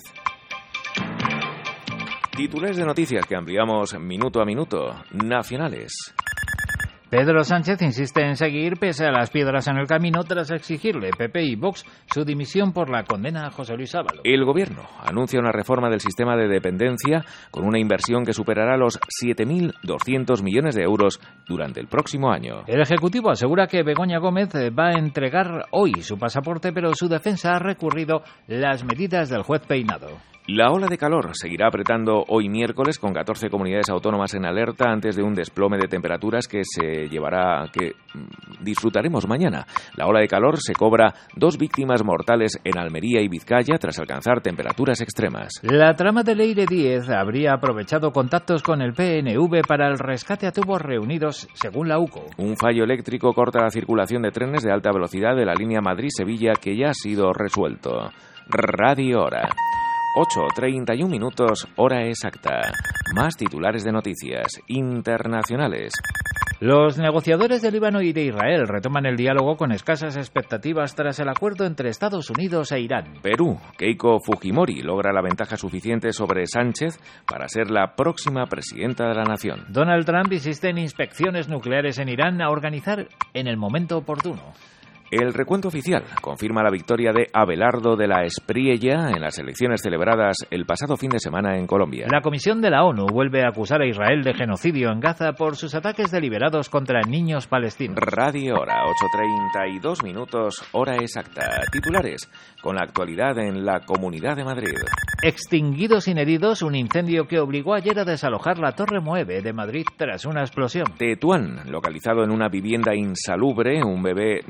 Titulares de noticias que ampliamos minuto a minuto. Nacionales. Pedro Sánchez insiste en seguir pese a las piedras en el camino tras exigirle P P y Vox su dimisión por la condena a José Luis Ábalos. El Gobierno anuncia una reforma del sistema de dependencia con una inversión que superará los siete mil doscientos millones de euros durante el próximo año. El Ejecutivo asegura que Begoña Gómez va a entregar hoy su pasaporte, pero su defensa ha recurrido las medidas del juez Peinado. La ola de calor seguirá apretando hoy miércoles con catorce comunidades autónomas en alerta antes de un desplome de temperaturas que se llevará, que disfrutaremos mañana. La ola de calor se cobra dos víctimas mortales en Almería y Vizcaya tras alcanzar temperaturas extremas. La trama de Leire Díez habría aprovechado contactos con el P N V para el rescate a tubos reunidos, según la U C O. Un fallo eléctrico corta la circulación de trenes de alta velocidad de la línea Madrid-Sevilla que ya ha sido resuelto. Radio Hora. ocho treinta y un minutos, hora exacta. Más titulares de noticias internacionales. Los negociadores de Líbano y de Israel retoman el diálogo con escasas expectativas tras el acuerdo entre Estados Unidos e Irán. Perú. Keiko Fujimori logra la ventaja suficiente sobre Sánchez para ser la próxima presidenta de la nación. Donald Trump insiste en inspecciones nucleares en Irán a organizar en el momento oportuno. El recuento oficial confirma la victoria de Abelardo de la Espriella en las elecciones celebradas el pasado fin de semana en Colombia. La Comisión de la ONU vuelve a acusar a Israel de genocidio en Gaza por sus ataques deliberados contra niños palestinos. Radio Hora, ocho treinta y dos minutos, hora exacta. Titulares con la actualidad en la Comunidad de Madrid. Extinguidos sin heridos, un incendio que obligó ayer a desalojar la Torre Moeve de Madrid tras una explosión. Tetuán, localizado en una vivienda insalubre, un bebé de dos meses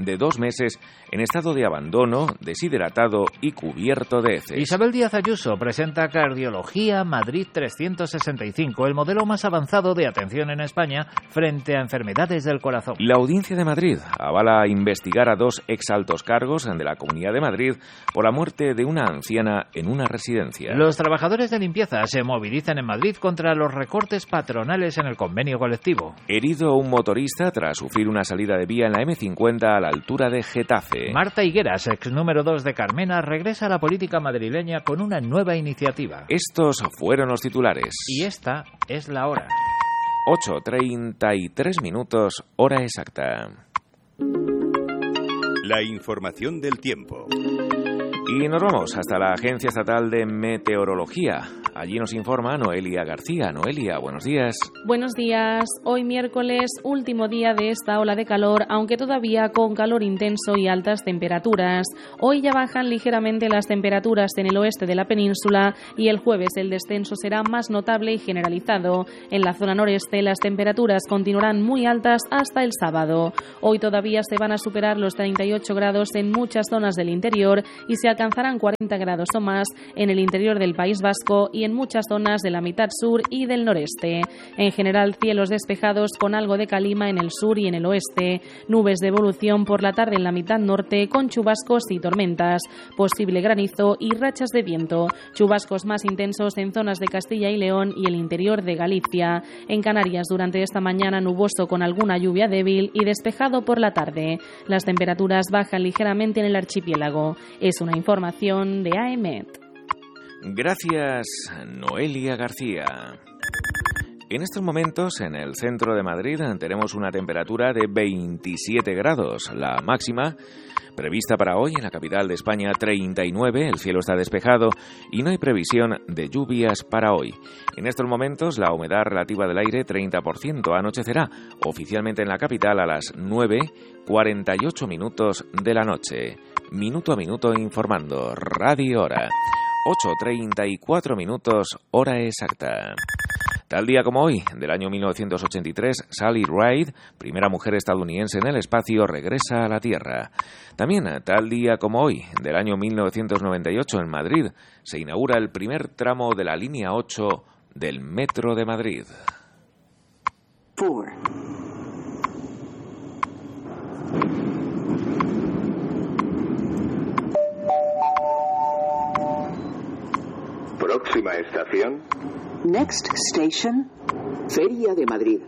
meses en estado de abandono, deshidratado y cubierto de heces. Isabel Díaz Ayuso presenta Cardiología Madrid trescientos sesenta y cinco, el modelo más avanzado de atención en España frente a enfermedades del corazón. La Audiencia de Madrid avala investigar a dos exaltos cargos de la Comunidad de Madrid por la muerte de una anciana en una residencia. Los trabajadores de limpieza se movilizan en Madrid contra los recortes patronales en el convenio colectivo. Herido un motorista tras sufrir una salida de vía en la eme cincuenta a la altura de Getafe. Marta Higueras, ex número dos de Carmena, regresa a la política madrileña con una nueva iniciativa. Estos fueron los titulares. Y esta es la hora. ocho treinta y tres minutos, hora exacta. La información del tiempo. Y nos vamos hasta la Agencia Estatal de Meteorología. Allí nos informa Noelia García. Noelia, buenos días. Buenos días. Hoy miércoles, último día de esta ola de calor, aunque todavía con calor intenso y altas temperaturas. Hoy ya bajan ligeramente las temperaturas en el oeste de la península y el jueves el descenso será más notable y generalizado. En la zona noreste las temperaturas continuarán muy altas hasta el sábado. Hoy todavía se van a superar los treinta y ocho grados en muchas zonas del interior y se alcanzarán cuarenta grados o más en el interior del País Vasco y en muchas zonas de la mitad sur y del noreste. En general, cielos despejados con algo de calima en el sur y en el oeste. Nubes de evolución por la tarde en la mitad norte con chubascos y tormentas. Posible granizo y rachas de viento. Chubascos más intensos en zonas de Castilla y León y el interior de Galicia. En Canarias, durante esta mañana, nuboso con alguna lluvia débil y despejado por la tarde. Las temperaturas bajan ligeramente en el archipiélago. Es una información de A E M E T. Gracias, Noelia García. En estos momentos, en el centro de Madrid, tenemos una temperatura de veintisiete grados. La máxima prevista para hoy en la capital de España, treinta y nueve. El cielo está despejado y no hay previsión de lluvias para hoy. En estos momentos, la humedad relativa del aire, treinta por ciento. Anochecerá oficialmente en la capital a las nueve cuarenta y ocho minutos de la noche. Minuto a minuto informando. Radio Hora. ocho treinta y cuatro minutos, hora exacta. Tal día como hoy, del año mil novecientos ochenta y tres, Sally Ride, primera mujer estadounidense en el espacio, regresa a la Tierra. También, tal día como hoy, del año mil novecientos noventa y ocho, en Madrid, se inaugura el primer tramo de la línea ocho del Metro de Madrid. Four. Próxima estación. Next station, Feria de Madrid.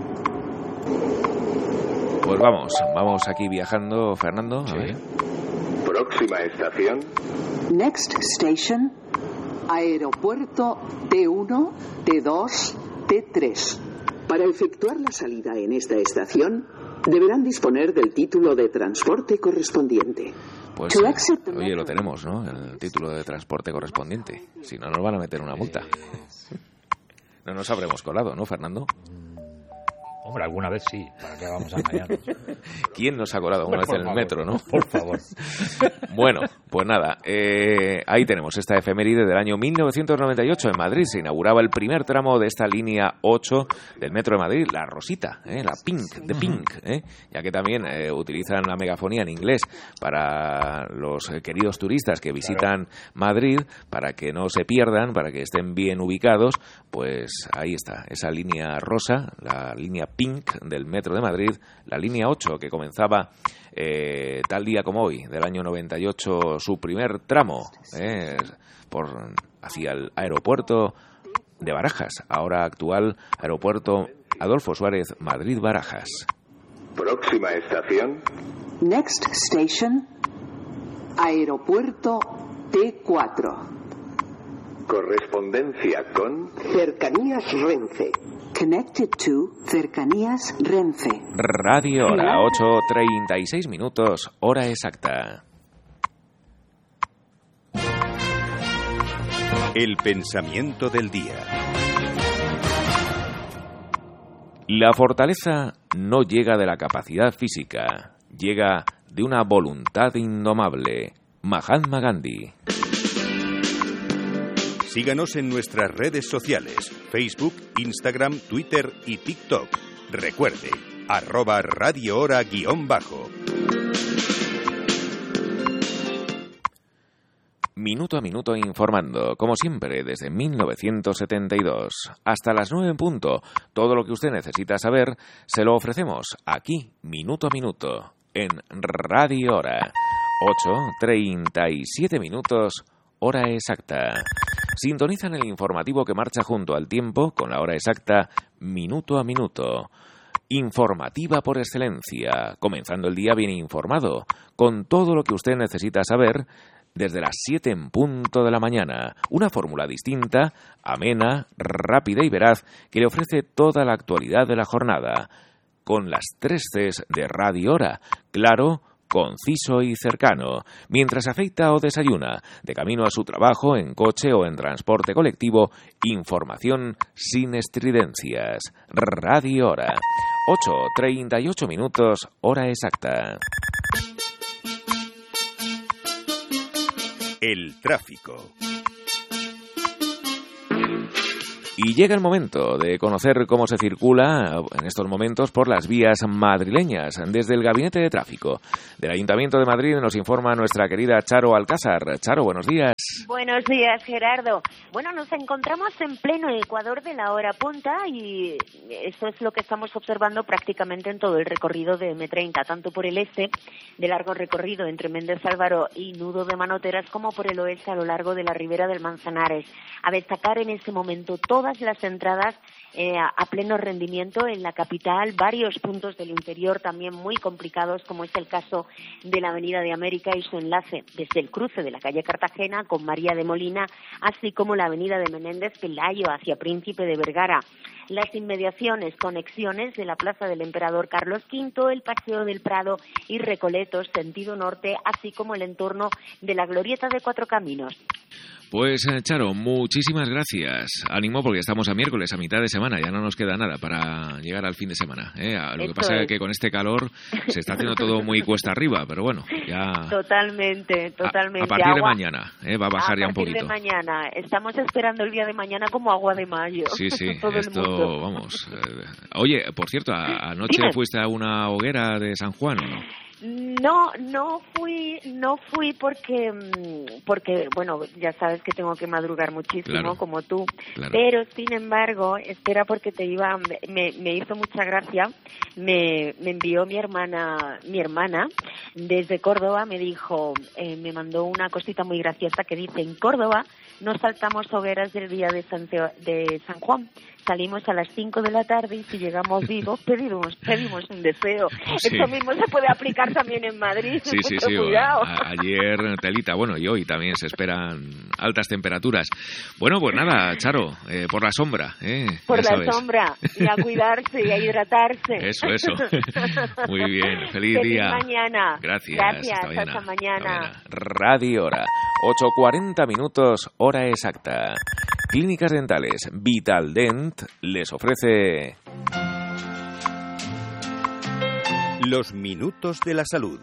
Pues vamos, vamos aquí viajando, Fernando. A Sí. ver. Próxima estación. Next station, Aeropuerto T uno, T dos, T tres. Para efectuar la salida en esta estación, deberán disponer del título de transporte correspondiente. Pues, oye, lo tenemos, ¿no? El título de transporte correspondiente. Si no, nos van a meter una multa. No nos habremos colado, ¿no, Fernando? Hombre, alguna vez sí. ¿Para qué vamos a engañarnos? ¿Quién nos ha colado alguna Pues vez en el favor, metro, no? Por favor. Bueno, pues nada, eh, ahí tenemos esta efeméride del año mil novecientos noventa y ocho. En Madrid se inauguraba el primer tramo de esta línea ocho del Metro de Madrid, la Rosita, ¿eh? La Pink, de Pink, ¿eh? Ya que también eh, utilizan la megafonía en inglés para los eh, queridos turistas que visitan Madrid, para que no se pierdan, para que estén bien ubicados, pues ahí está, esa línea rosa, la línea Pink del Metro de Madrid, la línea ocho que comenzaba eh, tal día como hoy, del año noventa y ocho, su primer tramo eh, por hacia el aeropuerto de Barajas, ahora actual aeropuerto Adolfo Suárez, Madrid-Barajas. Próxima estación. Next station, Aeropuerto T cuatro. Correspondencia con Cercanías Renfe. Connected to Cercanías Renfe. Radio Hora, ocho treinta y seis minutos, hora exacta. El pensamiento del día. La fortaleza no llega de la capacidad física, llega de una voluntad indomable. Mahatma Gandhi. Síganos en nuestras redes sociales, Facebook, Instagram, Twitter y TikTok. Recuerde, arroba Radio Hora guión bajo. Minuto a minuto informando, como siempre, desde mil novecientos setenta y dos. Hasta las nueve en punto, todo lo que usted necesita saber se lo ofrecemos aquí, minuto a minuto, en Radio Hora. ocho treinta y siete minutos, hora exacta. Sintonizan el informativo que marcha junto al tiempo con la hora exacta, minuto a minuto. Informativa por excelencia, comenzando el día bien informado, con todo lo que usted necesita saber desde las siete en punto de la mañana. Una fórmula distinta, amena, rápida y veraz que le ofrece toda la actualidad de la jornada. Con las tres Cs de Radio Hora, claro, conciso y cercano, mientras afeita o desayuna, de camino a su trabajo, en coche o en transporte colectivo, información sin estridencias. Radio Hora, ocho treinta y ocho minutos, hora exacta. El tráfico. Y llega el momento de conocer cómo se circula en estos momentos por las vías madrileñas. Desde el Gabinete de Tráfico del Ayuntamiento de Madrid nos informa nuestra querida Charo Alcázar. Charo, buenos días. Buenos días, Gerardo. Bueno, nos encontramos en pleno ecuador de la hora punta y eso es lo que estamos observando prácticamente en todo el recorrido de eme treinta, tanto por el este, de largo recorrido entre Méndez Álvaro y Nudo de Manoteras, como por el oeste a lo largo de la ribera del Manzanares. A destacar en este momento todas las entradas eh, a pleno rendimiento en la capital, varios puntos del interior también muy complicados, como es el caso de la Avenida de América y su enlace desde el cruce de la calle Cartagena con María de Molina, así como la Avenida de Menéndez Pelayo hacia Príncipe de Vergara. Las inmediaciones, conexiones de la Plaza del Emperador Carlos quinto, el Paseo del Prado y Recoletos, sentido norte, así como el entorno de la Glorieta de Cuatro Caminos. Pues Charo, muchísimas gracias. Ánimo porque estamos a miércoles, a mitad de semana, ya no nos queda nada para llegar al fin de semana. ¿eh? Lo Esto que pasa es. es que con este calor se está haciendo todo muy cuesta arriba, pero bueno, ya... Totalmente, totalmente. A, a partir agua, de mañana ¿eh? va a bajar a ya un poquito. A partir de mañana. Estamos esperando el día de mañana como agua de mayo. Sí, sí, todo esto, el mundo. vamos. Eh, oye, por cierto, a, anoche Dime. fuiste a una hoguera de San Juan, ¿o no? No, no fui, no fui porque, porque, bueno, ya sabes que tengo que madrugar muchísimo, claro, como tú, claro. Pero sin embargo, espera porque te iba, me, me hizo mucha gracia, me, me envió mi hermana, mi hermana desde Córdoba, me dijo, eh, me mandó una cosita muy graciosa que dice, en Córdoba no saltamos hogueras del día de San, de San Juan. Salimos a las cinco de la tarde y si llegamos vivos pedimos pedimos un deseo. Sí. Esto mismo se puede aplicar también en Madrid. Sí, sí, sí. A, ayer telita, bueno, y hoy también se esperan altas temperaturas. Bueno, pues nada, Charo, eh, por la sombra. Eh, por la sabes. sombra, y a cuidarse y a hidratarse. Eso, eso. Muy bien, feliz, feliz día. mañana. Gracias. Gracias, hasta mañana. Hasta mañana. Hasta mañana. Radio Hora, ocho cuarenta minutos, hora exacta. Clínicas Dentales Vitaldent les ofrece los minutos de la salud.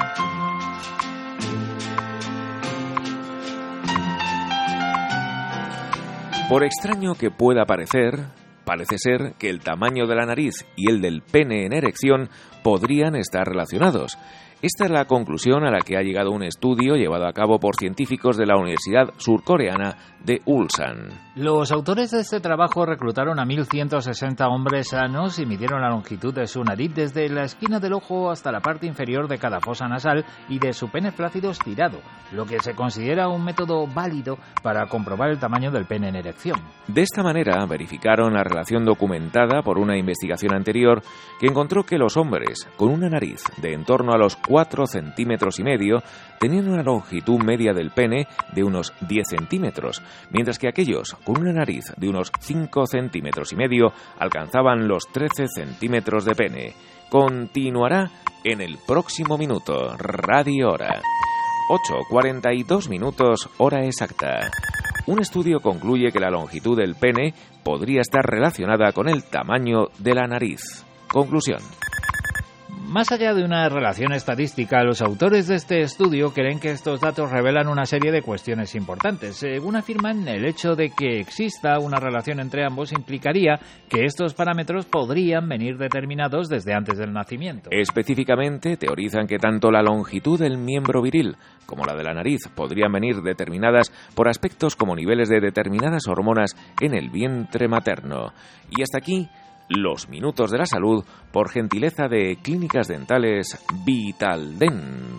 Por extraño que pueda parecer, parece ser que el tamaño de la nariz y el del pene en erección podrían estar relacionados. Esta es la conclusión a la que ha llegado un estudio llevado a cabo por científicos de la Universidad Surcoreana de Ulsan. Los autores de este trabajo reclutaron a mil ciento sesenta hombres sanos y midieron la longitud de su nariz desde la esquina del ojo hasta la parte inferior de cada fosa nasal y de su pene flácido estirado, lo que se considera un método válido para comprobar el tamaño del pene en erección. De esta manera verificaron la relación documentada por una investigación anterior que encontró que los hombres con una nariz de en torno a los cuatro centímetros y medio tenían una longitud media del pene de unos diez centímetros, mientras que aquellos con una nariz de unos cinco centímetros y medio alcanzaban los trece centímetros de pene. Continuará en el próximo minuto. Radio Hora. ocho cuarenta y dos minutos, hora exacta. Un estudio concluye que la longitud del pene podría estar relacionada con el tamaño de la nariz. Conclusión. Más allá de una relación estadística, los autores de este estudio creen que estos datos revelan una serie de cuestiones importantes. Según afirman, el hecho de que exista una relación entre ambos implicaría que estos parámetros podrían venir determinados desde antes del nacimiento. Específicamente, teorizan que tanto la longitud del miembro viril como la de la nariz podrían venir determinadas por aspectos como niveles de determinadas hormonas en el vientre materno. Y hasta aquí los minutos de la salud, por gentileza de Clínicas Dentales Vitaldent.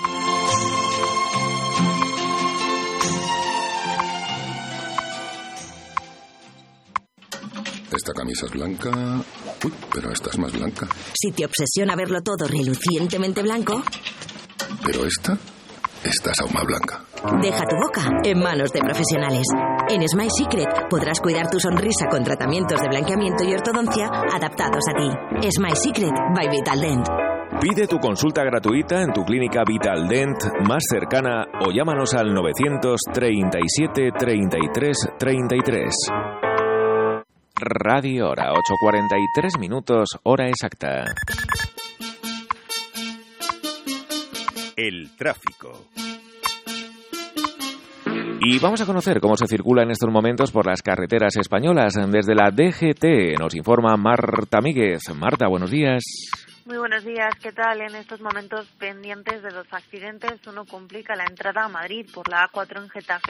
Esta camisa es blanca. Uy, pero esta es más blanca. Si te obsesiona verlo todo relucientemente blanco. Pero esta, esta es aún más blanca. Deja tu boca en manos de profesionales. En Smile Secret podrás cuidar tu sonrisa con tratamientos de blanqueamiento y ortodoncia adaptados a ti. Smile Secret by Vitaldent. Pide tu consulta gratuita en tu clínica Vitaldent más cercana o llámanos al novecientos treinta y siete treinta y tres treinta y tres. Radio Hora, ocho cuarenta y tres minutos, hora exacta. El tráfico. Y vamos a conocer cómo se circula en estos momentos por las carreteras españolas. Desde la D G T nos informa Marta Míguez. Marta, buenos días. Muy buenos días, ¿qué tal? En estos momentos pendientes de dos accidentes, uno complica la entrada a Madrid por la A cuatro en Getafe